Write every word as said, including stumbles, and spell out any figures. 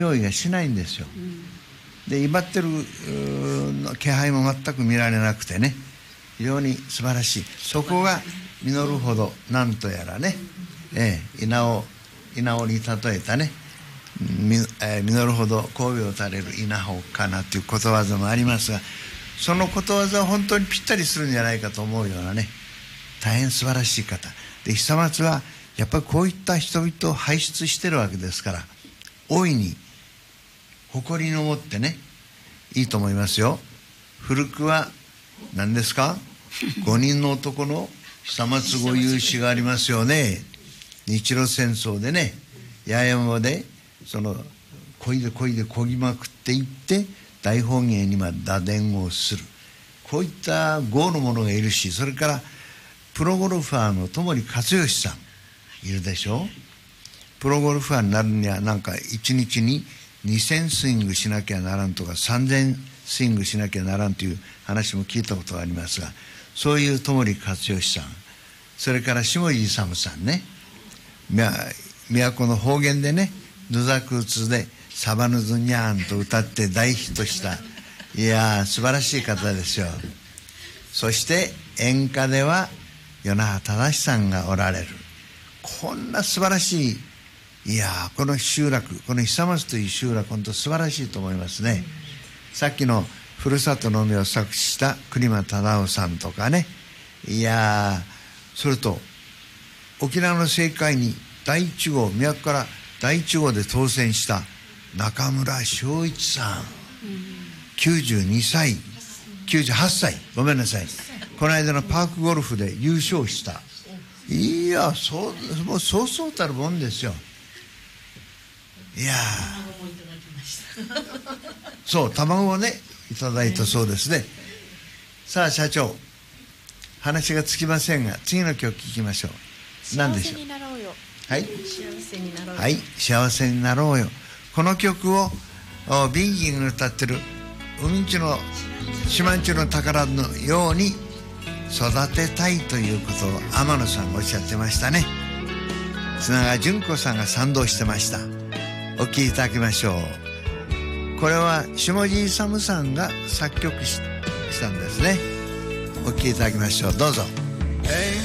用意がしないんですよ。で威張ってる気配も全く見られなくてね、非常に素晴らしい。そこが実るほどなんとやらね、ええ、稲を稲をに例えたね、み、えー、実るほど神戸を垂れる稲穂かなということわざもありますが、そのことわざは本当にぴったりするんじゃないかと思うようなね、大変素晴らしい方で、久松はやっぱりこういった人々を輩出してるわけですから、大いに誇りの持ってね、いいと思いますよ。古くは何ですか、ごにんの男の久松ご勇士がありますよね。日露戦争でね、八重山でその漕いで漕いで漕ぎまくっていって大本営にまで打電をする、こういった豪の者がいるし、それからプロゴルファーの戸森克義さんいるでしょ。プロゴルファーになるにはなんかいちにちににせんスイングしなきゃならんとかさんぜんスイングしなきゃならんという話も聞いたことがありますが、そういう戸森克義さん、それから下地勇さんね、都の方言でね、ぬざくうつでサバヌズニャーンと歌って大ヒットした、いやー素晴らしい方ですよ。そして演歌では与那覇忠さんがおられる。こんな素晴らしい、いやーこの集落、この久松という集落、本当素晴らしいと思いますね。さっきのふるさとの海を作詞した栗間忠夫さんとかね、いやー、それと沖縄の政界にだいいち号、都からだいいち号で当選した中村昭一さん、きゅうじゅうにさい、きゅうじゅうはっさい、ごめんなさい、この間のパークゴルフで優勝した。いや、そうもうそうそうたるもんですよ。いやそう、卵をねいただいたそうですね。さあ社長、話がつきませんが次の曲聴きましょう。何でしょう。 幸せになろうよ。 はい、 幸せになろうよ。 はい、幸せになろうよ。この曲をビンギンが歌ってる海んちの島んちの宝のように育てたいということを天野さんがおっしゃってましたね。砂川純子さんが賛同してました。お聴きいただきましょう。これは下地勇さんが作曲したんですね。お聴きいただきましょう。どうぞ。